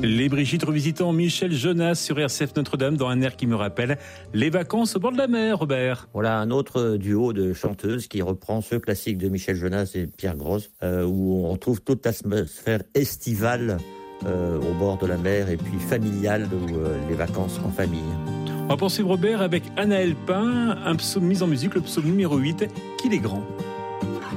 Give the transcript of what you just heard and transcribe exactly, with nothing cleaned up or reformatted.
Les Brigitte revisitant Michel Jonas sur R C F Notre-Dame dans un air qui me rappelle les vacances au bord de la mer, Robert. Voilà un autre duo de chanteuses qui reprend ce classique de Michel Jonas et Pierre Grosse, euh, où on retrouve toute l'atmosphère estivale euh, au bord de la mer et puis familiale, où, euh, les vacances en famille. On va poursuivre, Robert, avec Anaël Pain, un psaume mis en musique, le psaume numéro huit, qu'il est grand.